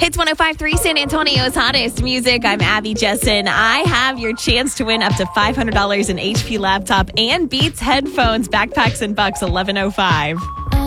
Hits 105.3 San Antonio's hottest music. I'm Abby Jessen. I have your chance to win up to $500 in HP laptop and Beats headphones, backpacks, and bucks. 11:05.